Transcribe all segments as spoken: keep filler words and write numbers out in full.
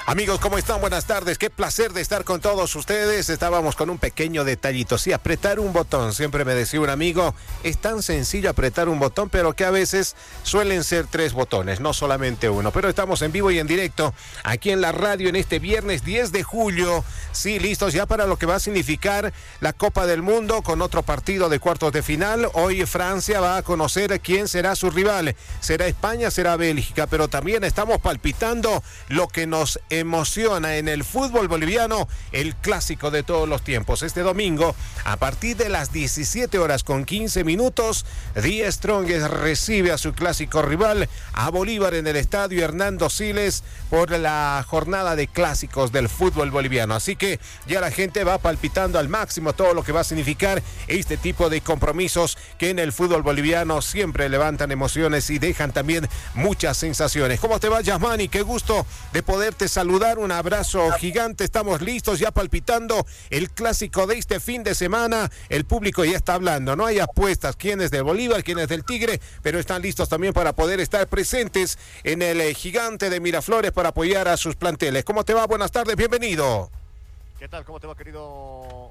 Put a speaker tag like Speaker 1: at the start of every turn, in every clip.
Speaker 1: Amigos, ¿cómo están? Buenas tardes. Qué placer de estar con todos ustedes. Estábamos con un pequeño detallito. Sí, apretar un botón. Siempre me decía un amigo, es tan sencillo apretar un botón, pero que a veces suelen ser tres botones, no solamente uno. Pero estamos en vivo y en directo aquí en la radio en este viernes diez de julio. Sí, listos ya para lo que va a significar la Copa del Mundo con otro partido de cuartos de final. Hoy Francia va a conocer quién será su rival. ¿Será España? ¿Será Bélgica? Pero también estamos palpitando lo que nos emociona en el fútbol boliviano, el clásico de todos los tiempos. Este domingo, a partir de las diecisiete horas con quince minutos, The Strongest recibe a su clásico rival, a Bolívar en el estadio Hernando Siles, por la jornada de clásicos del fútbol boliviano. Así que ya la gente va palpitando al máximo todo lo que va a significar este tipo de compromisos que en el fútbol boliviano siempre levantan emociones y dejan también muchas sensaciones. ¿Cómo te va, Yasmani? Qué gusto de poderte saludar. Un abrazo gigante. Estamos listos ya palpitando el clásico de este fin de semana. El público ya está hablando. No hay apuestas. ¿Quién es del Bolívar? ¿Quién es del Tigre? Pero están listos también para poder estar presentes en el eh, gigante de Miraflores para apoyar a sus planteles. ¿Cómo te va? Buenas tardes. Bienvenido.
Speaker 2: ¿Qué tal? ¿Cómo te va, querido?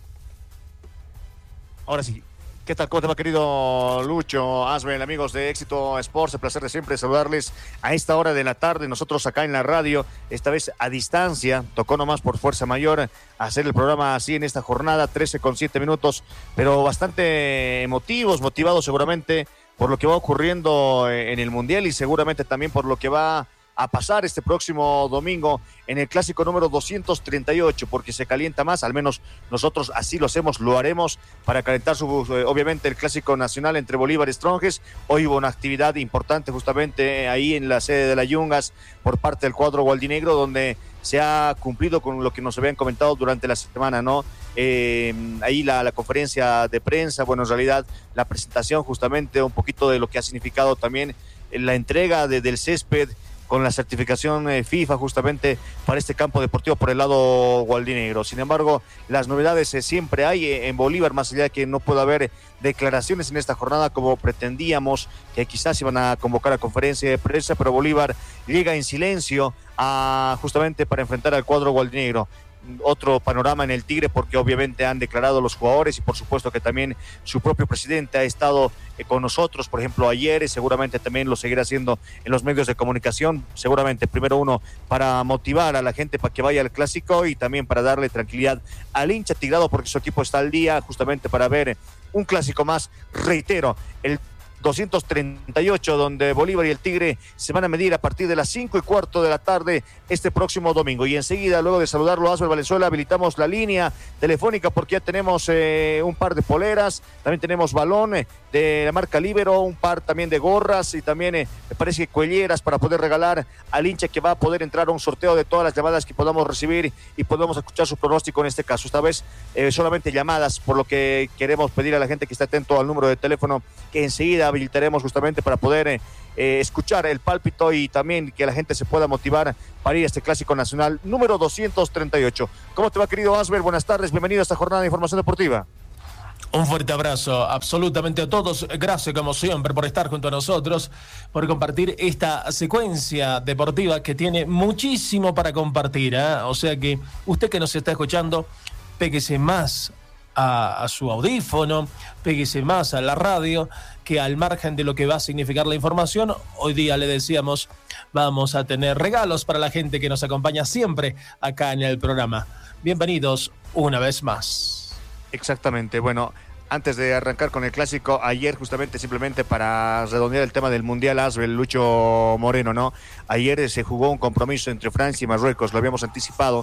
Speaker 2: Ahora sí. ¿Qué tal? ¿Cómo te va, querido Lucho, Asbel, amigos de Éxito Sports? El placer de siempre saludarles a esta hora de la tarde. Nosotros acá en la radio, esta vez a distancia, tocó nomás por fuerza mayor hacer el programa así en esta jornada, trece con siete minutos, pero bastante emotivos, motivados seguramente por lo que va ocurriendo en el Mundial y seguramente también por lo que va a pasar este próximo domingo en el clásico número doscientos treinta y ocho, porque se calienta más, al menos nosotros así lo hacemos, lo haremos para calentar su, obviamente el clásico nacional entre Bolívar y Strongest. Hoy hubo una actividad importante justamente ahí en la sede de la Yungas por parte del cuadro gualdinegro, donde se ha cumplido con lo que nos habían comentado durante la semana, ¿no? Eh, ahí la, la conferencia de prensa, bueno, en realidad la presentación justamente, un poquito de lo que ha significado también la entrega de, del césped con la certificación eh, FIFA justamente para este campo deportivo por el lado gualdinegro. Sin embargo, las novedades eh, siempre hay eh, en Bolívar, más allá de que no pueda haber declaraciones en esta jornada como pretendíamos, que quizás iban a convocar a conferencia de prensa, pero Bolívar llega en silencio a, justamente para enfrentar al cuadro gualdinegro. Otro panorama en el Tigre, porque obviamente han declarado los jugadores y por supuesto que también su propio presidente ha estado eh, con nosotros, por ejemplo ayer, y seguramente también lo seguirá haciendo en los medios de comunicación, seguramente primero uno para motivar a la gente para que vaya al clásico y también para darle tranquilidad al hincha tigrado porque su equipo está al día justamente para ver un clásico más, reitero, el doscientos treinta y ocho, donde Bolívar y el Tigre se van a medir a partir de las cinco y cuarto de la tarde este próximo domingo. Y enseguida, luego de saludarlo a Asbel Valenzuela, habilitamos la línea telefónica porque ya tenemos eh, un par de poleras, también tenemos balón eh, de la marca Libero, un par también de gorras y también eh, me parece que cuelleras para poder regalar al hincha que va a poder entrar a un sorteo de todas las llamadas que podamos recibir y podamos escuchar su pronóstico en este caso. Esta vez eh, solamente llamadas, por lo que queremos pedir a la gente que esté atento al número de teléfono que enseguida habilitaremos justamente para poder eh, eh, escuchar el pálpito y también que la gente se pueda motivar para ir a este clásico nacional número doscientos treinta y ocho. ¿Cómo te va, querido Asbel? Buenas tardes, bienvenido a esta jornada de información deportiva.
Speaker 3: Un fuerte abrazo absolutamente a todos. Gracias como siempre por estar junto a nosotros, por compartir esta secuencia deportiva que tiene muchísimo para compartir, ¿eh? O sea que usted que nos está escuchando, péguese más a, a su audífono, péguese más a la radio, que al margen de lo que va a significar la información, hoy día le decíamos, vamos a tener regalos para la gente que nos acompaña siempre acá en el programa. Bienvenidos una vez más.
Speaker 2: Exactamente, bueno, antes de arrancar con el clásico, ayer justamente simplemente para redondear el tema del Mundial, Asbel, Lucho Moreno, ¿no? Ayer se jugó un compromiso entre Francia y Marruecos, lo habíamos anticipado,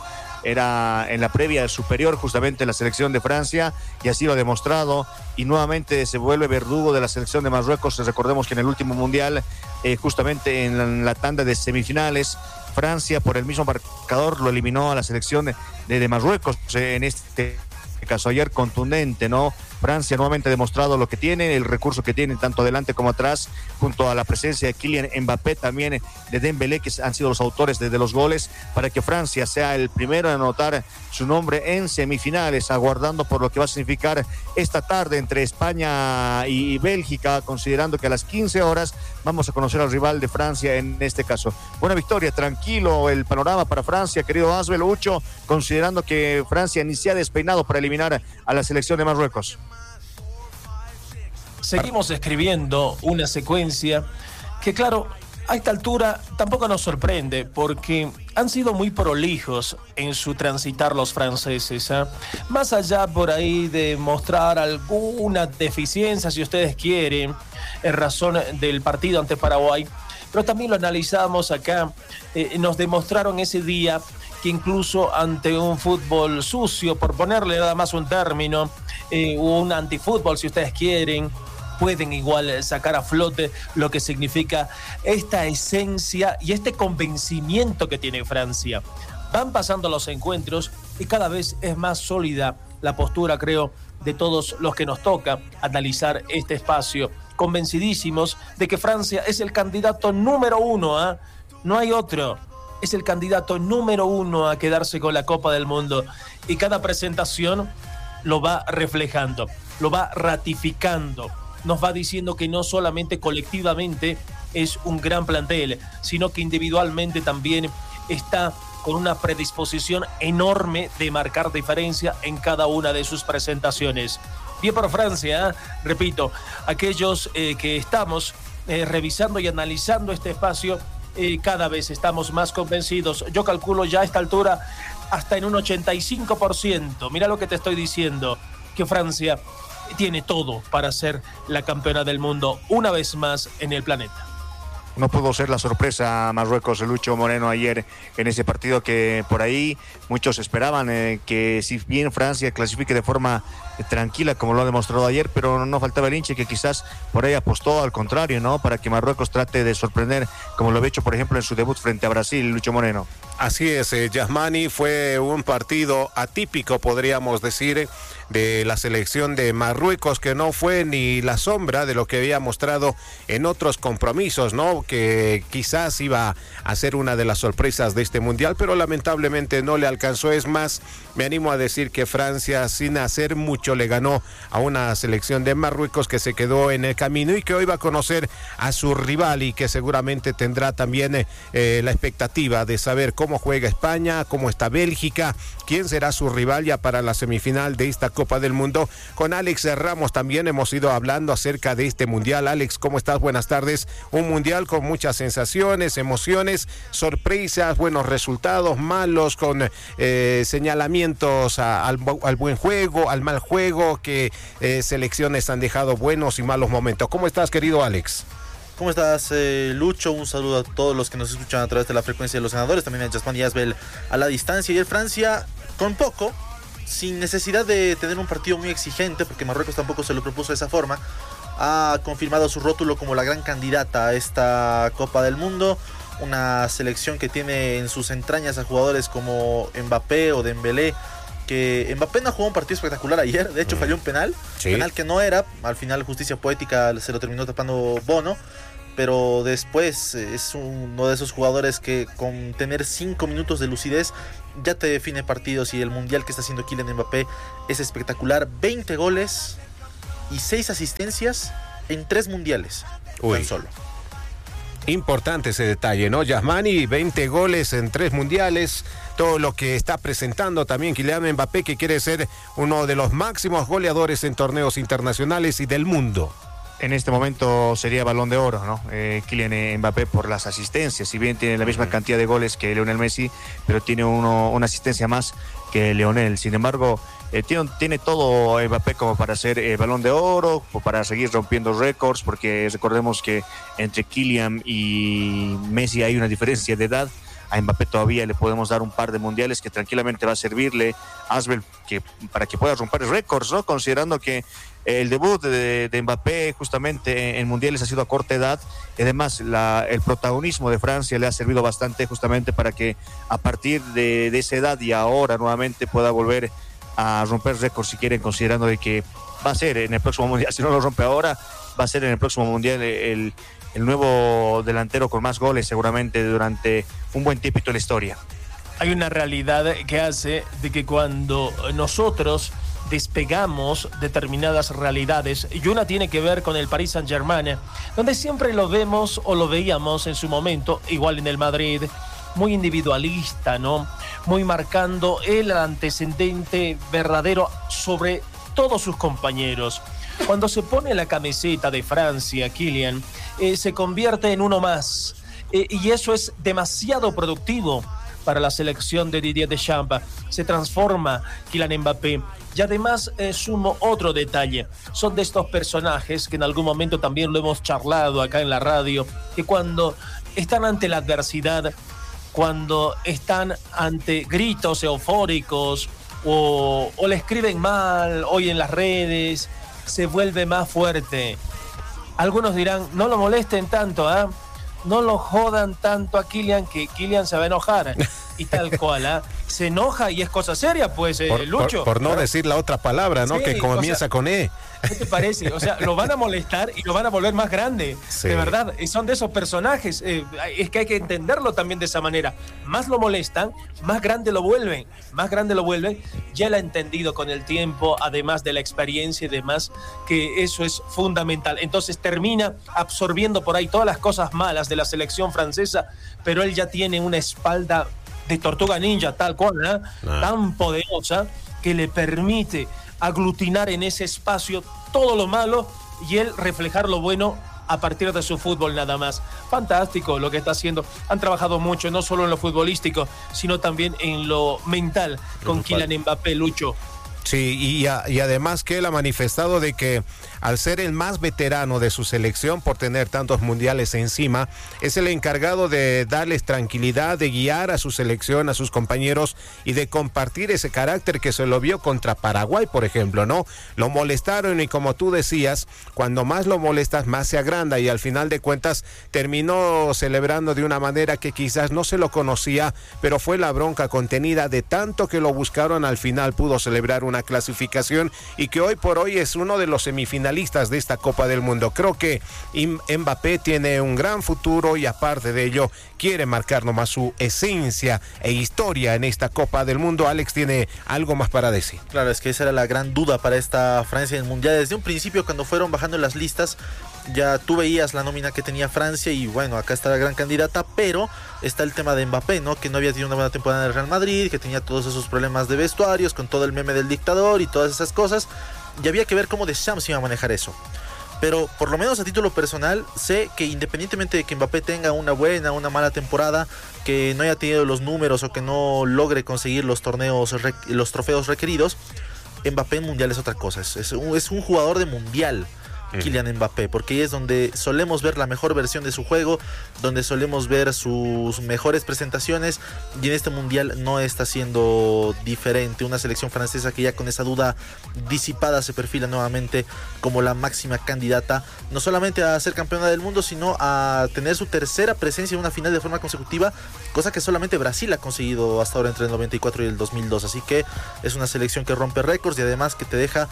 Speaker 2: era en la previa superior justamente la selección de Francia y así lo ha demostrado y nuevamente se vuelve verdugo de la selección de Marruecos. Recordemos que en el último Mundial, eh, justamente en la, en la tanda de semifinales, Francia por el mismo marcador lo eliminó a la selección de, de, de Marruecos, eh, en este caso ayer contundente, ¿no? Francia nuevamente ha demostrado lo que tiene, el recurso que tiene tanto adelante como atrás, junto a la presencia de Kylian Mbappé, también de Dembélé, que han sido los autores de, de los goles, para que Francia sea el primero en anotar su nombre en semifinales, aguardando por lo que va a significar esta tarde entre España y Bélgica, considerando que a las quince horas vamos a conocer al rival de Francia en este caso. Buena victoria, tranquilo el panorama para Francia, querido Asbel, Ucho, considerando que Francia ni se ha despeinado para eliminar a la selección de Marruecos.
Speaker 3: Seguimos escribiendo una secuencia que, claro, a esta altura tampoco nos sorprende porque han sido muy prolijos en su transitar los franceses, ¿eh? Más allá por ahí de mostrar alguna deficiencia, si ustedes quieren, en razón del partido ante Paraguay, pero también lo analizamos acá, eh, nos demostraron ese día que incluso ante un fútbol sucio, por ponerle nada más un término, eh, un antifútbol si ustedes quieren, pueden igual sacar a flote lo que significa esta esencia y este convencimiento que tiene Francia. Van pasando los encuentros y cada vez es más sólida la postura, creo, de todos los que nos toca analizar este espacio, convencidísimos de que Francia es el candidato número uno, ¿eh? No hay otro. Es el candidato número uno a quedarse con la Copa del Mundo y cada presentación lo va reflejando, lo va ratificando, nos va diciendo que no solamente colectivamente es un gran plantel, sino que individualmente también está con una predisposición enorme de marcar diferencia en cada una de sus presentaciones. Bien por Francia, ¿eh? Repito, aquellos eh, que estamos eh, revisando y analizando este espacio, eh, cada vez estamos más convencidos. Yo calculo ya a esta altura hasta en un ochenta y cinco por ciento. Mira lo que te estoy diciendo, que Francia tiene todo para ser la campeona del mundo una vez más en el planeta.
Speaker 2: No pudo ser la sorpresa Marruecos, Lucho Moreno, ayer en ese partido que por ahí muchos esperaban eh, que si bien Francia clasifique de forma eh, tranquila como lo ha demostrado ayer, pero no, no faltaba el hinche que quizás por ahí apostó al contrario, ¿no? Para que Marruecos trate de sorprender como lo había hecho por ejemplo en su debut frente a Brasil, Lucho Moreno.
Speaker 1: Así es, eh, Yasmani, fue un partido atípico, podríamos decir, de la selección de Marruecos, que no fue ni la sombra de lo que había mostrado en otros compromisos, ¿no? Que quizás iba a ser una de las sorpresas de este mundial, pero lamentablemente no le alcanzó. Es más, me animo a decir que Francia, sin hacer mucho, le ganó a una selección de Marruecos que se quedó en el camino y que hoy va a conocer a su rival y que seguramente tendrá también eh, la expectativa de saber cómo cómo juega España, cómo está Bélgica, quién será su rival ya para la semifinal de esta Copa del Mundo. Con Alex Ramos también hemos ido hablando acerca de este mundial. Alex, ¿cómo estás? Buenas tardes. Un mundial con muchas sensaciones, emociones, sorpresas, buenos resultados, malos, con eh, señalamientos a, al, al buen juego, al mal juego, que eh, selecciones han dejado buenos y malos momentos. ¿Cómo estás, querido Alex?
Speaker 4: ¿Cómo estás, eh, Lucho? Un saludo a todos los que nos escuchan a través de la frecuencia de los ganadores, también a Yasmán y Asbel a la distancia. Y el Francia, con poco, sin necesidad de tener un partido muy exigente, porque Marruecos tampoco se lo propuso de esa forma, ha confirmado su rótulo como la gran candidata a esta Copa del Mundo. Una selección que tiene en sus entrañas a jugadores como Mbappé o Dembélé, que Mbappé no jugó un partido espectacular ayer, de hecho falló un penal, sí. penal que no era, al final justicia poética se lo terminó tapando Bono, pero después es uno de esos jugadores que con tener cinco minutos de lucidez ya te define partidos, y el mundial que está haciendo Kylian Mbappé es espectacular. Veinte goles y seis asistencias en tres mundiales.
Speaker 1: Uy.
Speaker 4: Tan solo.
Speaker 1: Importante ese detalle, ¿no, Yasmani? veinte goles en tres mundiales, todo lo que está presentando también Kylian Mbappé, que quiere ser uno de los máximos goleadores en torneos internacionales y del mundo.
Speaker 2: En este momento sería Balón de Oro, ¿no? Eh, Kylian Mbappé por las asistencias, si bien tiene la misma cantidad de goles que Lionel Messi, pero tiene uno, una asistencia más que Lionel. Sin embargo, eh, tiene, tiene todo Mbappé como para ser eh, Balón de Oro, o para seguir rompiendo récords, porque recordemos que entre Kylian y Messi hay una diferencia de edad. A Mbappé todavía le podemos dar un par de mundiales que tranquilamente va a servirle, Asbel, que para que pueda romper récords, ¿no? Considerando que el debut de, de Mbappé justamente en mundiales ha sido a corta edad, y además la, el protagonismo de Francia le ha servido bastante justamente para que a partir de, de esa edad y ahora nuevamente pueda volver a romper récords si quieren, considerando de que va a ser en el próximo mundial, si no lo rompe ahora, va a ser en el próximo mundial el, el nuevo delantero con más goles seguramente durante un buen tiempito en la historia.
Speaker 3: Hay una realidad que hace de que cuando nosotros despegamos determinadas realidades, y una tiene que ver con el Paris Saint-Germain, donde siempre lo vemos o lo veíamos en su momento, igual en el Madrid, muy individualista, ¿no? Muy marcando el antecedente verdadero sobre todos sus compañeros. Cuando se pone la camiseta de Francia, Kylian, eh, se convierte en uno más, eh, y eso es demasiado productivo para la selección de Didier Deschamps. Se transforma Kylian Mbappé. Y además eh, sumo otro detalle. Son de estos personajes que en algún momento también lo hemos charlado acá en la radio, que cuando están ante la adversidad, cuando están ante gritos eufóricos o, o le escriben mal hoy en las redes, se vuelve más fuerte. Algunos dirán, no lo molesten tanto, ¿ah? ¿eh? No lo jodan tanto a Kylian, que Kylian se va a enojar. Y tal cual, ¿eh? Se enoja y es cosa seria, pues, eh,
Speaker 1: por,
Speaker 3: Lucho.
Speaker 1: Por, por no
Speaker 3: ¿verdad?
Speaker 1: decir la otra palabra, ¿no? Sí, que comienza o sea, con E.
Speaker 3: ¿Qué te parece? O sea, lo van a molestar y lo van a volver más grande. Sí. De verdad, y son de esos personajes. Eh, es que hay que entenderlo también de esa manera. Más lo molestan, más grande lo vuelven. Más grande lo vuelven. Ya lo ha entendido con el tiempo, además de la experiencia y demás, que eso es fundamental. Entonces termina absorbiendo por ahí todas las cosas malas de la selección francesa, pero él ya tiene una espalda de tortuga ninja, tal cual, ¿eh? Ah. Tan poderosa que le permite aglutinar en ese espacio todo lo malo y él reflejar lo bueno a partir de su fútbol nada más. Fantástico lo que está haciendo. Han trabajado mucho, no solo en lo futbolístico, sino también en lo mental con Kylian Mbappé, Lucho.
Speaker 1: Sí, y, a, y además que él ha manifestado de que al ser el más veterano de su selección por tener tantos mundiales encima, es el encargado de darles tranquilidad, de guiar a su selección, a sus compañeros y de compartir ese carácter que se lo vio contra Paraguay, por ejemplo, ¿no? Lo molestaron y como tú decías, cuando más lo molestas, más se agranda y al final de cuentas terminó celebrando de una manera que quizás no se lo conocía, pero fue la bronca contenida de tanto que lo buscaron, al final pudo celebrar una clasificación y que hoy por hoy es uno de los semifinalistas de esta Copa del Mundo. Creo que Mbappé tiene un gran futuro y aparte de ello quiere marcar nomás su esencia e historia en esta Copa del Mundo. Alex tiene algo más para decir.
Speaker 4: Claro, es que esa era la gran duda para esta Francia en el Mundial. Desde un principio, cuando fueron bajando las listas, ya tú veías la nómina que tenía Francia y bueno, acá está la gran candidata, pero está el tema de Mbappé, ¿no? Que no había tenido una buena temporada en el Real Madrid, que tenía todos esos problemas de vestuarios, con todo el meme del dictador y todas esas cosas, y había que ver cómo Deschamps iba a manejar eso. Pero por lo menos a título personal, sé que independientemente de que Mbappé tenga una buena o una mala temporada, que no haya tenido los números o que no logre conseguir los torneos, los trofeos requeridos, Mbappé en Mundial es otra cosa, es, es, un, es un jugador de Mundial. Kylian Mbappé, porque ahí es donde solemos ver la mejor versión de su juego, donde solemos ver sus mejores presentaciones, y en este mundial no está siendo diferente. Una selección francesa que ya con esa duda disipada se perfila nuevamente como la máxima candidata, no solamente a ser campeona del mundo, sino a tener su tercera presencia en una final de forma consecutiva, cosa que solamente Brasil ha conseguido hasta ahora entre el noventa y cuatro y el dos mil dos. Así que es una selección que rompe récords y además que te deja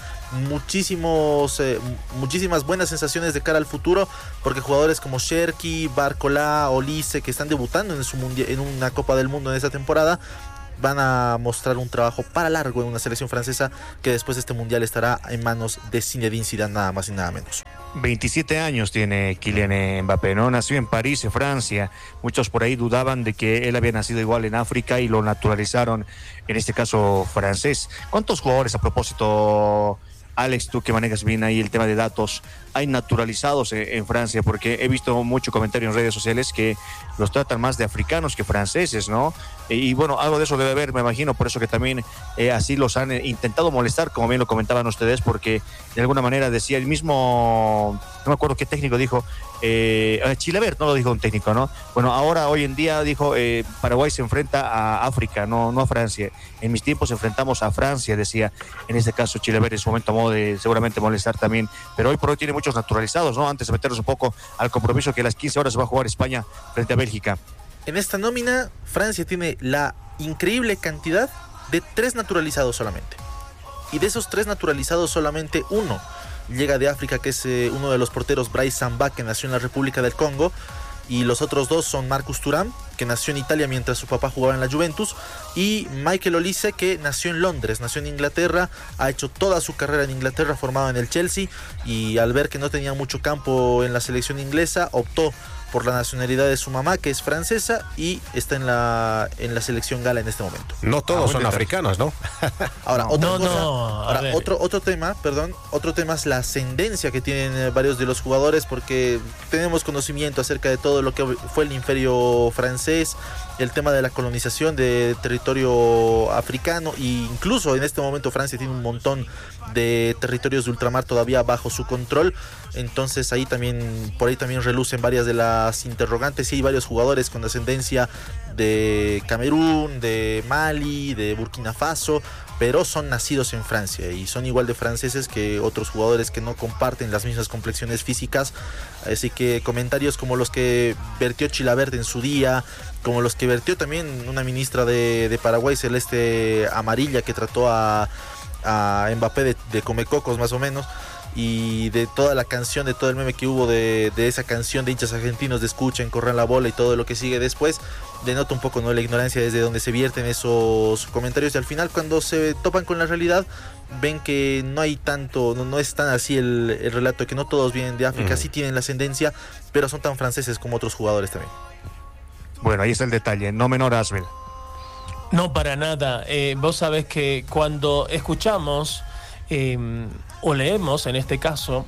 Speaker 4: muchísimos eh, muchísimas buenas sensaciones de cara al futuro, porque jugadores como Cherki, Barcola, Olise, que están debutando en, su mundial, en una Copa del Mundo en esta temporada, van a mostrar un trabajo para largo en una selección francesa que después de este mundial estará en manos de Zinedine Zidane, nada más y nada menos.
Speaker 2: veintisiete años tiene Kylian Mbappé, ¿no? Nació en París, en Francia. Muchos por ahí dudaban de que él había nacido igual en África y lo naturalizaron, en este caso francés. ¿Cuántos jugadores, a propósito, Alex, tú que manejas bien ahí el tema de datos, hay naturalizados en Francia? Porque he visto mucho comentario en redes sociales que los tratan más de africanos que franceses, ¿no? Y bueno, algo de eso debe haber, me imagino, por eso que también eh, así los han intentado molestar, como bien lo comentaban ustedes, porque de alguna manera decía el mismo, no me acuerdo qué técnico dijo, eh, Chilavert, no lo dijo un técnico, ¿no? Bueno, ahora hoy en día dijo, eh, Paraguay se enfrenta a África, no, no a Francia. En mis tiempos enfrentamos a Francia, decía en este caso Chilavert, en su momento a modo de seguramente molestar también, pero hoy por hoy tiene muchos naturalizados, ¿no? Antes de meternos un poco al compromiso que a las quince horas se va a jugar España frente a Bélgica.
Speaker 4: En esta nómina, Francia tiene la increíble cantidad de tres naturalizados solamente. y de esos tres naturalizados solamente uno llega de África, que es eh, uno de los porteros, Bryce Samba, que nació en la República del Congo, y los otros dos son Marcus Thuram, que nació en Italia mientras su papá jugaba en la Juventus, y Michael Olise, que nació en Londres, nació en Inglaterra, ha hecho toda su carrera en Inglaterra, formado en el Chelsea, y al ver que no tenía mucho campo en la selección inglesa, optó por la nacionalidad de su mamá, que es francesa, y está en la, en la selección gala en este momento.
Speaker 1: No todos
Speaker 2: Ah,
Speaker 1: son
Speaker 2: bueno,
Speaker 1: africanos, ¿no?
Speaker 4: Ahora, otra
Speaker 3: No,
Speaker 4: cosa,
Speaker 3: no, a
Speaker 4: ahora
Speaker 3: ver.
Speaker 4: otro, otro tema, perdón, otro tema es la ascendencia que tienen eh, varios de los jugadores, porque tenemos conocimiento acerca de todo lo que fue el imperio francés, el tema de la colonización de territorio africano, e incluso en este momento Francia tiene un montón de territorios de ultramar todavía bajo su control. Entonces ahí también, por ahí también relucen varias de las interrogantes, y hay varios jugadores con ascendencia de Camerún, de Mali, de Burkina Faso, pero son nacidos en Francia y son igual de franceses que otros jugadores que no comparten las mismas complexiones físicas. Así que comentarios como los que vertió Chilavert en su día, como los que vertió también una ministra de, de Paraguay, Celeste Amarilla, que trató a, a Mbappé de, de comecocos más o menos, y de toda la canción, de todo el meme que hubo de, de esa canción de hinchas argentinos de escuchen, corran la bola y todo lo que sigue después, denota un poco, ¿no?, la ignorancia desde donde se vierten esos comentarios, y al final cuando se topan con la realidad ven que no hay tanto, no, no es tan así el, el relato, que no todos vienen de África, mm. sí tienen la ascendencia, pero son tan franceses como otros jugadores también.
Speaker 2: Bueno, ahí está el detalle, no menor, Asbel.
Speaker 3: No, para nada. Eh, vos sabés que cuando escuchamos eh, o leemos, en este caso,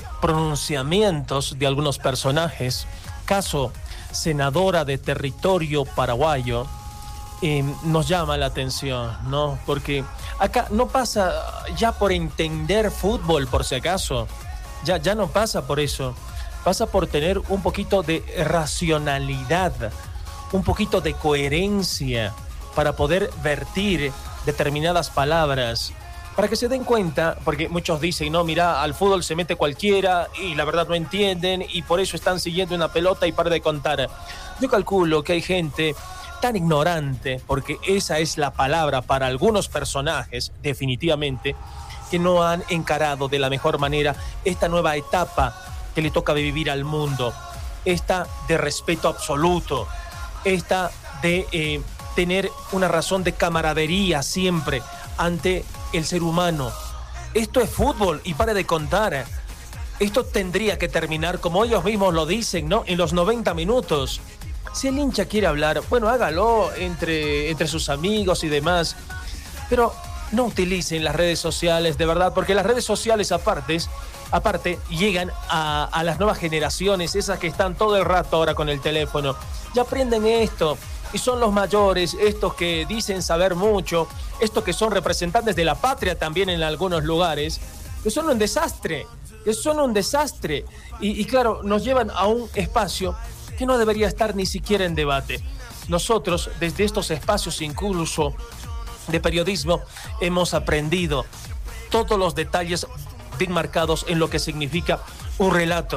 Speaker 3: pronunciamientos de algunos personajes, caso senadora de territorio paraguayo, eh, nos llama la atención, ¿no? Porque acá no pasa ya por entender fútbol, por si acaso, ya, ya no pasa por eso, pasa por tener un poquito de racionalidad, un poquito de coherencia para poder vertir determinadas palabras, para que se den cuenta, porque muchos dicen, no, mira, al fútbol se mete cualquiera y la verdad no entienden y por eso están siguiendo una pelota y para de contar. Yo calculo que hay gente tan ignorante, porque esa es la palabra para algunos personajes, definitivamente, que no han encarado de la mejor manera esta nueva etapa que le toca vivir al mundo, esta de respeto absoluto, esta de eh, tener una razón de camaradería siempre ante el ser humano. Esto es fútbol y pare de contar. Esto tendría que terminar, como ellos mismos lo dicen, ¿no?, en los noventa minutos. Si el hincha quiere hablar, bueno, hágalo entre, entre sus amigos y demás, pero no utilicen las redes sociales, de verdad, porque las redes sociales aparte, aparte llegan a, a las nuevas generaciones, esas que están todo el rato ahora con el teléfono. Ya aprenden esto. Y son los mayores, estos que dicen saber mucho, estos que son representantes de la patria también en algunos lugares, que son un desastre, que son un desastre. Y, y claro, nos llevan a un espacio que no debería estar ni siquiera en debate. Nosotros, desde estos espacios incluso de periodismo, hemos aprendido todos los detalles bien marcados en lo que significa un relato.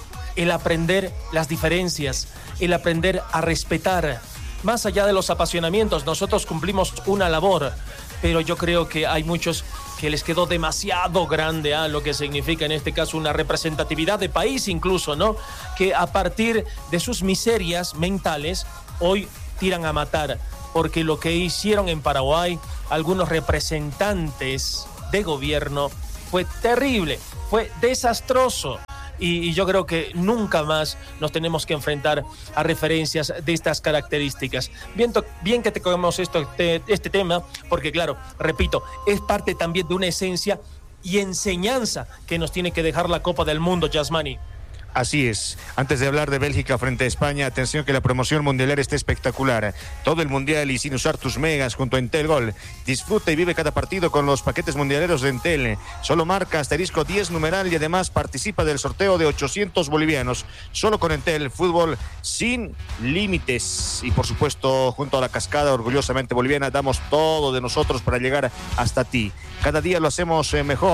Speaker 3: El aprender las diferencias, el aprender a respetar. Más allá de los apasionamientos, nosotros cumplimos una labor, pero yo creo que hay muchos que les quedó demasiado grande a ¿eh? lo que significa en este caso una representatividad de país incluso, ¿no? Que a partir de sus miserias mentales hoy tiran a matar, porque lo que hicieron en Paraguay algunos representantes de gobierno fue terrible, fue desastroso. Y, y yo creo que nunca más nos tenemos que enfrentar a referencias de estas características. Bien, to, bien que te cogemos esto, este, este tema, porque claro, repito, es parte también de una esencia y enseñanza que nos tiene que dejar la Copa del Mundo, Yasmani.
Speaker 2: Así es. Antes de hablar de Bélgica frente a España, atención que la promoción mundialera está espectacular. Todo el mundial y sin usar tus megas junto a Entel Gol. Disfruta y vive cada partido con los paquetes mundialeros de Entel. Solo marca asterisco diez numeral y además participa del sorteo de ochocientos bolivianos. Solo con Entel, fútbol sin límites. Y por supuesto, junto a la cascada orgullosamente boliviana, damos todo de nosotros para llegar hasta ti. Cada día lo hacemos mejor.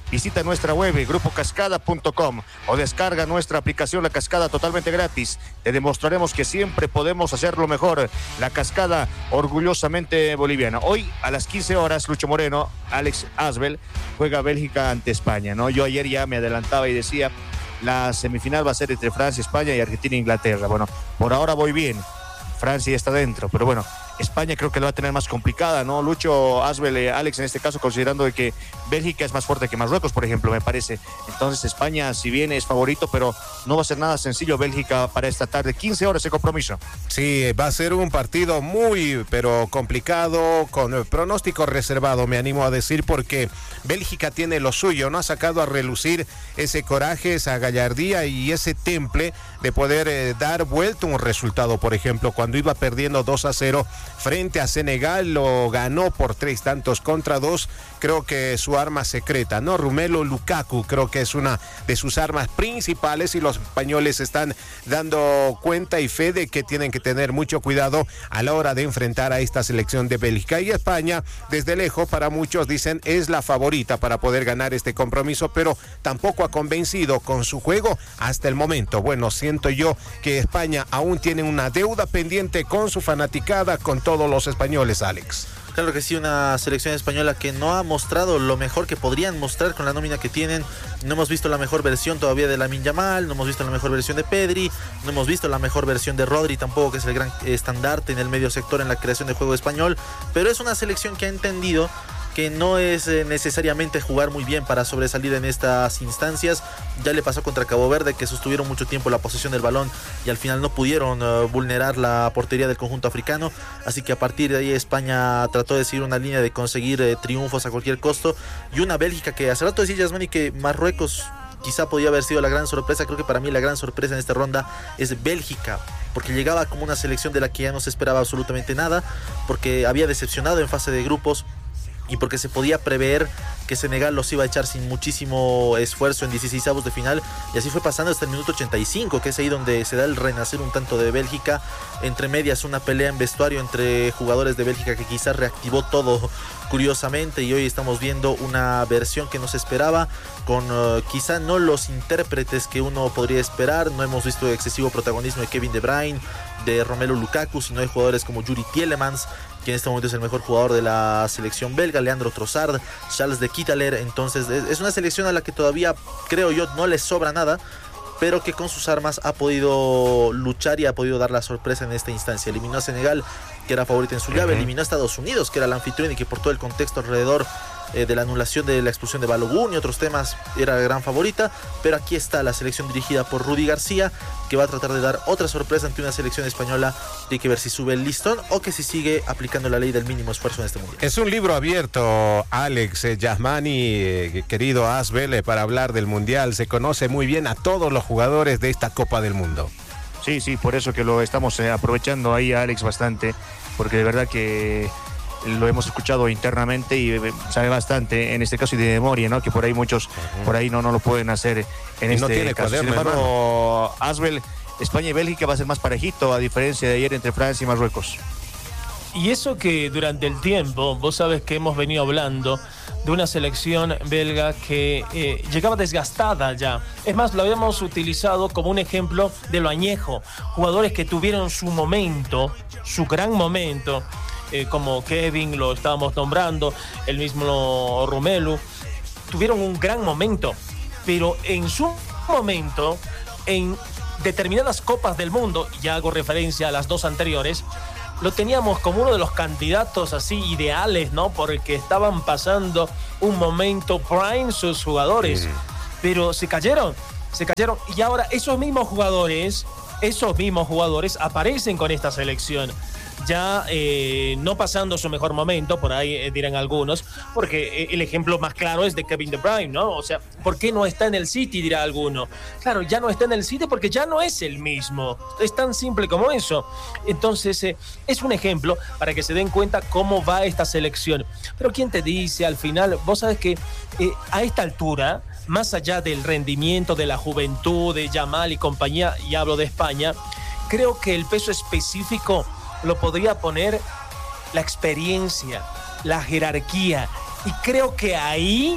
Speaker 2: visita nuestra web grupo cascada punto com o descarga nuestra aplicación La Cascada totalmente gratis. Te demostraremos que siempre podemos hacerlo mejor. La Cascada, orgullosamente boliviana. Hoy a las quince horas, Lucho Moreno, Alex Asbel, juega Bélgica ante España, ¿no? Yo ayer ya me adelantaba y decía, la semifinal va a ser entre Francia, España y Argentina e Inglaterra. Bueno, por ahora voy bien. Francia ya está dentro, pero bueno, España creo que lo va a tener más complicada, ¿no? Lucho, Asbel, eh, Alex, en este caso, considerando de que Bélgica es más fuerte que Marruecos, por ejemplo, me parece. Entonces España, si bien es favorito, pero no va a ser nada sencillo Bélgica para esta tarde. quince horas de compromiso.
Speaker 1: Sí, va a ser un partido muy, pero complicado, con pronóstico reservado, me animo a decir, porque Bélgica tiene lo suyo, no ha sacado a relucir ese coraje, esa gallardía y ese temple de poder eh, dar vuelta un resultado. Por ejemplo, cuando iba perdiendo dos a cero frente a Senegal, lo ganó por tres tantos contra dos. Creo que su arma secreta, ¿no? Romelu Lukaku, creo que es una de sus armas principales y los españoles están dando cuenta y fe de que tienen que tener mucho cuidado a la hora de enfrentar a esta selección de Bélgica. Y España, desde lejos, para muchos dicen, es la favorita para poder ganar este compromiso, pero tampoco ha convencido con su juego hasta el momento. Bueno, siento yo que España aún tiene una deuda pendiente con su fanaticada, con todos los españoles, Alex.
Speaker 4: Claro que sí, una selección española que no ha mostrado lo mejor que podrían mostrar con la nómina que tienen. No hemos visto la mejor versión todavía de Lamine Yamal, no hemos visto la mejor versión de Pedri, no hemos visto la mejor versión de Rodri tampoco, que es el gran estandarte en el medio sector en la creación de juego español. Pero es una selección que ha entendido que no es necesariamente jugar muy bien para sobresalir en estas instancias. Ya le pasó contra Cabo Verde, que sostuvieron mucho tiempo la posesión del balón y al final no pudieron uh, vulnerar la portería del conjunto africano. Así que a partir de ahí España trató de seguir una línea de conseguir eh, triunfos a cualquier costo. Y una Bélgica que hace rato decía Yasmani que Marruecos quizá podía haber sido la gran sorpresa. Creo que para mí la gran sorpresa en esta ronda es Bélgica, porque llegaba como una selección de la que ya no se esperaba absolutamente nada, porque había decepcionado en fase de grupos y porque se podía prever que Senegal los iba a echar sin muchísimo esfuerzo en dieciseisavos de final, y así fue pasando hasta el minuto ochenta y cinco, que es ahí donde se da el renacer un tanto de Bélgica. Entre medias una pelea en vestuario entre jugadores de Bélgica que quizás reactivó todo curiosamente, y hoy estamos viendo una versión que no se esperaba, con uh, quizá no los intérpretes que uno podría esperar. No hemos visto excesivo protagonismo de Kevin De Bruyne, de Romelu Lukaku, sino de jugadores como Yuri Tielemans, que en este momento es el mejor jugador de la selección belga, Leandro Trossard, Charles de Ketelaere. Entonces es una selección a la que todavía, creo yo, no le sobra nada, pero que con sus armas ha podido luchar y ha podido dar la sorpresa en esta instancia. Eliminó a Senegal, que era favorita en su llave, uh-huh. Eliminó a Estados Unidos, que era el anfitrión y que por todo el contexto alrededor eh, de la anulación de la expulsión de Balogun y otros temas era la gran favorita. Pero aquí está la selección dirigida por Rudy García, que va a tratar de dar otra sorpresa ante una selección española. Hay que ver si sube el listón o que si sigue aplicando la ley del mínimo esfuerzo en este mundial.
Speaker 1: Es un libro abierto, Alex eh, Yasmani, eh, querido Asbel, eh, para hablar del mundial. Se conoce muy bien a todos los jugadores de esta Copa del Mundo.
Speaker 2: Sí, sí, por eso que lo estamos eh, aprovechando ahí, Alex, bastante, porque de verdad que lo hemos escuchado internamente y eh, sabe bastante, en este caso, y de memoria, ¿no? Que por ahí muchos, uh-huh. por ahí no, no lo pueden hacer en y este no tiene caso. Cuaderno, Sin embargo, Asbel, España y Bélgica va a ser más parejito, a diferencia de ayer entre Francia y Marruecos.
Speaker 3: Y eso que durante el tiempo, vos sabes que hemos venido hablando de una selección belga que eh, llegaba desgastada ya. Es más, lo habíamos utilizado como un ejemplo de lo añejo. Jugadores que tuvieron su momento, su gran momento, eh, como Kevin, lo estábamos nombrando, el mismo Romelu, tuvieron un gran momento. Pero en su momento, en determinadas copas del mundo, ya hago referencia a las dos anteriores, lo teníamos como uno de los candidatos así ideales, ¿no? Porque estaban pasando un momento prime sus jugadores. Sí. Pero se cayeron, se cayeron. Y ahora esos mismos jugadores, esos mismos jugadores aparecen con esta selección. Ya eh, no pasando su mejor momento, por ahí eh, dirán algunos, porque eh, el ejemplo más claro es de Kevin De Bruyne, ¿no? O sea, ¿por qué no está en el City? Dirá alguno. Claro, ya no está en el City porque ya no es el mismo. Es tan simple como eso. Entonces, eh, es un ejemplo para que se den cuenta cómo va esta selección. Pero ¿quién te dice al final? Vos sabés que eh, a esta altura, más allá del rendimiento, de la juventud, de Yamal y compañía, y hablo de España, creo que el peso específico lo podría poner la experiencia, la jerarquía. Y creo que ahí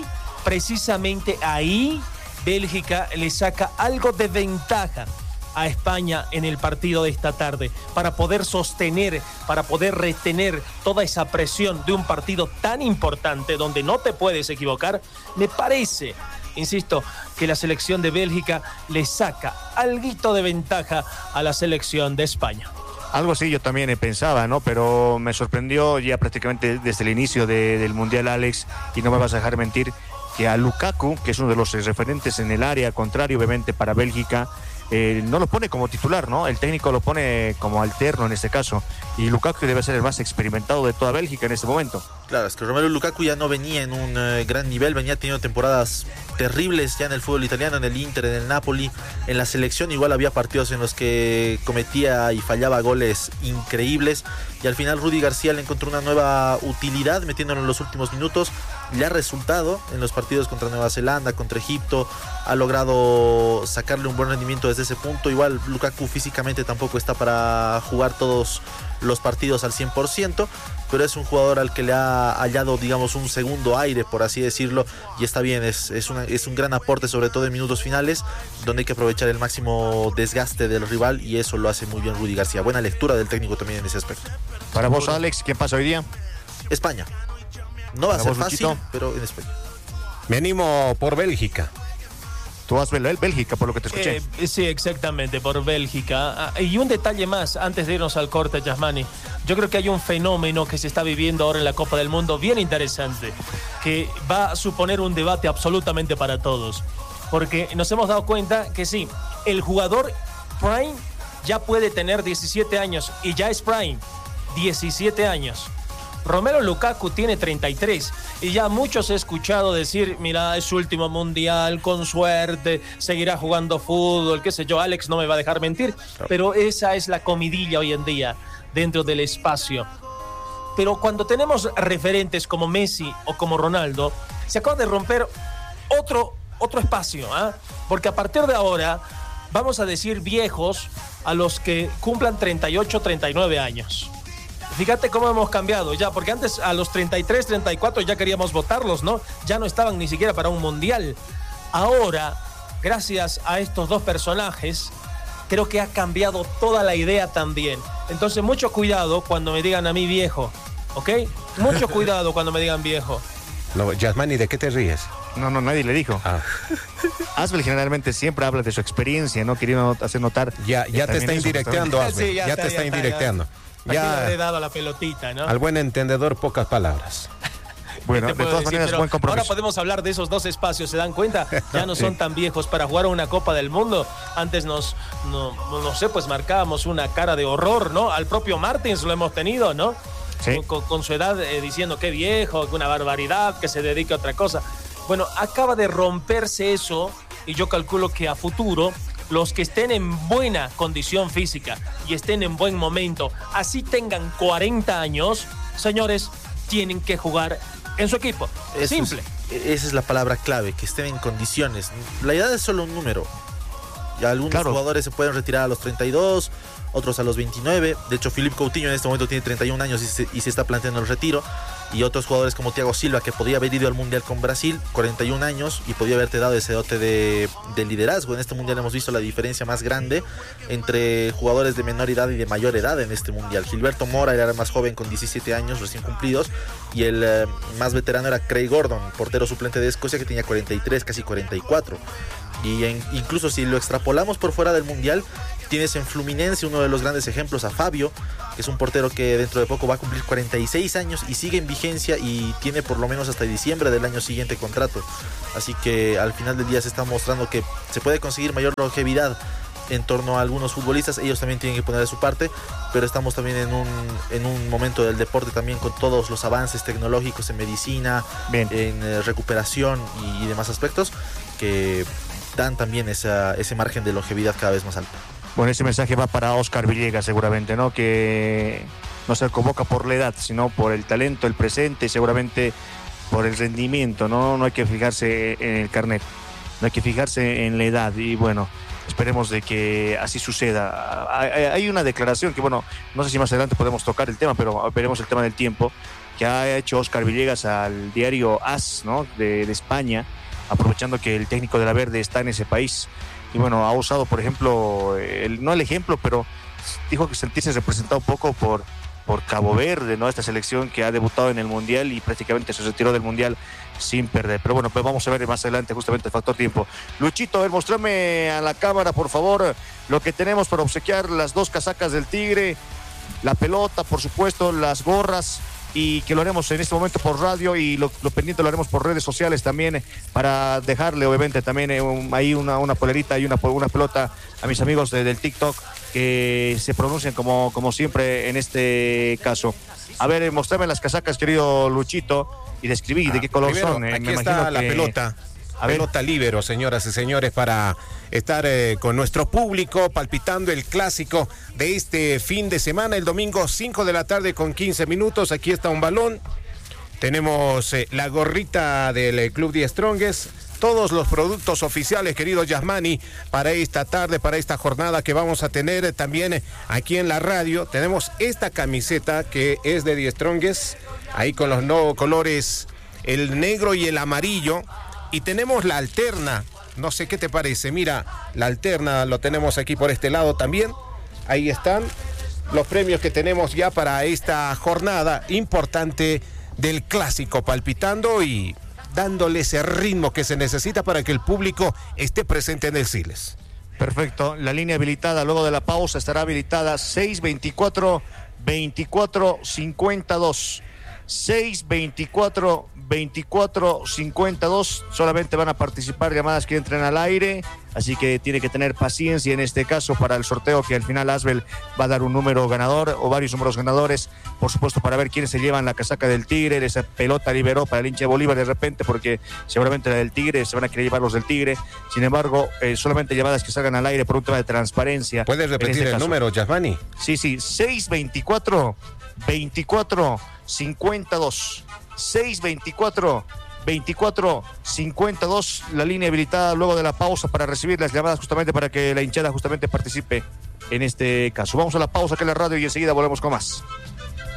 Speaker 3: precisamente ahí Bélgica le saca algo de ventaja a España en el partido de esta tarde, para poder sostener, para poder retener toda esa presión de un partido tan importante donde no te puedes equivocar. Me parece, insisto, que la selección de Bélgica le saca alguito de ventaja a la selección de España.
Speaker 2: Algo así yo también pensaba, ¿no? Pero me sorprendió ya prácticamente desde el inicio de, del Mundial, Alex, y no me vas a dejar mentir, que a Lukaku, que es uno de los referentes en el área contrario, obviamente, para Bélgica, Eh, no lo pone como titular, ¿no? El técnico lo pone como alterno en este caso. Y Lukaku debe ser el más experimentado de toda Bélgica en este momento.
Speaker 4: Claro, es que Romelu Lukaku ya no venía en un eh, gran nivel, venía teniendo temporadas terribles ya en el fútbol italiano, en el Inter, en el Napoli, en la selección igual había partidos en los que cometía y fallaba goles increíbles, y al final Rudy García le encontró una nueva utilidad metiéndolo en los últimos minutos. Le ha resultado en los partidos contra Nueva Zelanda, contra Egipto, ha logrado sacarle un buen rendimiento desde ese punto. Igual Lukaku físicamente tampoco está para jugar todos los partidos al cien por ciento, pero es un jugador al que le ha hallado, digamos, un segundo aire, por así decirlo, y está bien, es, es, una, es un gran aporte, sobre todo en minutos finales, donde hay que aprovechar el máximo desgaste del rival, y eso lo hace muy bien Rudy García. Buena lectura del técnico también en ese aspecto.
Speaker 2: Para vos, Alex, ¿quién pasa hoy día?
Speaker 4: España. No va a ser fácil,
Speaker 2: Luchito,
Speaker 4: pero en España.
Speaker 1: Me animo por Bélgica.
Speaker 2: Tú vas a ver Bélgica, por lo que te escuché.
Speaker 3: Eh, sí, exactamente, por Bélgica. Ah, y un detalle más, antes de irnos al corte, Yasmani. Yo creo que hay un fenómeno que se está viviendo ahora en la Copa del Mundo bien interesante, que va a suponer un debate absolutamente para todos. Porque nos hemos dado cuenta que sí, el jugador prime ya puede tener diecisiete años, y ya es prime, diecisiete años. Romelu Lukaku tiene treinta y tres y ya muchos he escuchado decir, mira, es su último mundial, con suerte, seguirá jugando fútbol, qué sé yo. Alex no me va a dejar mentir, pero esa es la comidilla hoy en día dentro del espacio. Pero cuando tenemos referentes como Messi o como Ronaldo, se acaba de romper otro, otro espacio, ¿eh? Porque a partir de ahora vamos a decir viejos a los que cumplan treinta y ocho, treinta y nueve años. Fíjate cómo hemos cambiado ya, porque antes a los treinta y tres, treinta y cuatro ya queríamos votarlos, ¿no? Ya no estaban ni siquiera para un mundial. Ahora, gracias a estos dos personajes, creo que ha cambiado toda la idea también. Entonces, mucho cuidado cuando me digan a mí viejo, ¿ok? Mucho cuidado cuando me digan viejo.
Speaker 1: No, Yasmani, ¿de qué te ríes?
Speaker 2: No, no, nadie le dijo. Ah. Asbel generalmente siempre habla de su experiencia, ¿no? Queriendo hacer notar.
Speaker 1: Ya, ya te está indirecteando, Asbel.
Speaker 3: Sí,
Speaker 1: ya, ya está, te está ya indirecteando. Está, ya.
Speaker 3: Ya le he dado la pelotita, ¿no?
Speaker 1: Al buen entendedor, pocas palabras.
Speaker 2: Bueno, de todas decir, maneras, buen compromiso.
Speaker 3: Ahora podemos hablar de esos dos espacios, ¿se dan cuenta? Ya no son sí. tan viejos para jugar a una Copa del Mundo. Antes nos, no, no sé, pues marcábamos una cara de horror, ¿no? Al propio Martins lo hemos tenido, ¿no? Sí. Con, con su edad eh, diciendo que viejo, que una barbaridad, que se dedique a otra cosa. Bueno, acaba de romperse eso, y yo calculo que a futuro los que estén en buena condición física y estén en buen momento, así tengan cuarenta años, señores, tienen que jugar en su equipo.
Speaker 4: Eso
Speaker 3: Simple.
Speaker 4: Es, esa es la palabra clave, que estén en condiciones. La edad es solo un número. Y algunos claro. jugadores se pueden retirar a los treinta y dos, otros a los veintinueve. De hecho, Philippe Coutinho en este momento tiene treinta y un años y se, y se está planteando el retiro. Y otros jugadores como Thiago Silva, que podía haber ido al Mundial con Brasil, cuarenta y un años, y podía haberte dado ese dote de, de liderazgo. En este Mundial hemos visto la diferencia más grande entre jugadores de menor edad y de mayor edad en este Mundial. Gilberto Mora era el más joven con diecisiete años recién cumplidos, y el eh, más veterano era Craig Gordon, portero suplente de Escocia, que tenía cuarenta y tres, casi cuarenta y cuatro. Y en, incluso si lo extrapolamos por fuera del Mundial, tienes en Fluminense uno de los grandes ejemplos, a Fabio, que es un portero que dentro de poco va a cumplir cuarenta y seis años y sigue en vigencia y tiene por lo menos hasta diciembre del año siguiente contrato. Así que al final del día se está mostrando que se puede conseguir mayor longevidad en torno a algunos futbolistas. Ellos también tienen que poner de su parte, pero estamos también en un, en un momento del deporte también con todos los avances tecnológicos en medicina, Bien. en eh, recuperación y, y demás aspectos que dan también esa, ese margen de longevidad cada vez más alto.
Speaker 2: Bueno, ese mensaje va para Oscar Villegas seguramente, ¿no? Que no se convoca por la edad, sino por el talento, el presente y seguramente por el rendimiento, ¿no? No hay que fijarse en el carnet, no hay que fijarse en la edad y bueno, esperemos de que así suceda. Hay una declaración que, bueno, no sé si más adelante podemos tocar el tema, pero veremos el tema del tiempo, que ha hecho Oscar Villegas al diario AS, ¿no? de, de España, aprovechando que el técnico de la Verde está en ese país. Y bueno, ha usado, por ejemplo, el, no el ejemplo, pero dijo que sentirse representado un poco por, por Cabo Verde, ¿no? Esta selección que ha debutado en el Mundial y prácticamente se retiró del Mundial sin perder. Pero bueno, pues vamos a ver más adelante justamente el factor tiempo. Luchito, a ver, mostrame a la cámara, por favor, lo que tenemos para obsequiar: las dos casacas del Tigre, la pelota, por supuesto, las gorras, y que lo haremos en este momento por radio, y lo, lo pendiente lo haremos por redes sociales también, para dejarle obviamente también eh, un, ahí una, una polerita y una, una pelota a mis amigos de, del TikTok, que se pronuncian como, como siempre en este caso. A ver, eh, mostrame las casacas, querido Luchito, y describí ah, de qué color
Speaker 1: primero,
Speaker 2: son. Eh,
Speaker 1: aquí
Speaker 2: me
Speaker 1: está
Speaker 2: imagino
Speaker 1: la
Speaker 2: que...
Speaker 1: pelota.
Speaker 2: A ver.
Speaker 1: Pelota Libero, señoras y señores, para estar eh, con nuestro público palpitando el clásico de este fin de semana, el domingo cinco de la tarde con quince minutos. Aquí está un balón. Tenemos eh, la gorrita del eh, Club The Strongest. Todos los productos oficiales, querido Yasmani, para esta tarde, para esta jornada que vamos a tener eh, también eh, aquí en la radio. Tenemos esta camiseta que es de The Strongest, ahí con los nuevos colores, el negro y el amarillo. Y tenemos la alterna, no sé qué te parece, mira, la alterna lo tenemos aquí por este lado también. Ahí están los premios que tenemos ya para esta jornada importante del clásico, palpitando y dándole ese ritmo que se necesita para que el público esté presente en el Siles.
Speaker 2: Perfecto, la línea habilitada luego de la pausa estará habilitada seis veinticuatro veinticuatro cincuenta y dos. seis veinticuatro veinticuatro cincuenta y dos. Solamente van a participar llamadas que entren al aire, así que tiene que tener paciencia en este caso para el sorteo, que al final Asbel va a dar un número ganador o varios números ganadores, por supuesto, para ver quiénes se llevan la casaca del Tigre. Esa pelota liberó para el hincha de Bolívar de repente, porque seguramente la del Tigre se van a querer llevar los del Tigre. Sin embargo, eh, solamente llamadas que salgan al aire por un tema de transparencia.
Speaker 1: ¿Puedes repetir este el caso. número, Yasmani?
Speaker 2: Sí, sí, seis veinticuatro veinticuatro cincuenta y dos. seis veinticuatro veinticuatro cincuenta y dos, la línea habilitada luego de la pausa para recibir las llamadas, justamente para que la hinchada justamente participe en este caso. Vamos a la pausa aquí en la radio y enseguida volvemos con más.